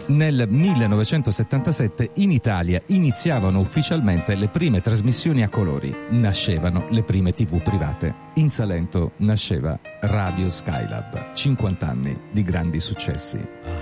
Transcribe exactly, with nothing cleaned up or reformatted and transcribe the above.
Nel millenovecentosettantasette in Italia iniziavano ufficialmente le prime trasmissioni a colori, nascevano le prime tivù private. In Salento nasceva Radio Skylab, cinquanta anni di grandi successi.